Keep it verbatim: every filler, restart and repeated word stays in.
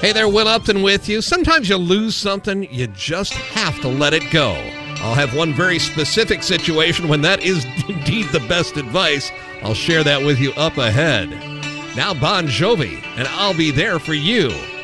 Hey there, Will Upton with you. Sometimes you lose something, you just have to let it go. I'll have one very specific situation when that is indeed the best advice. I'll share that with you up ahead. Now Bon Jovi, and I'll be there for you.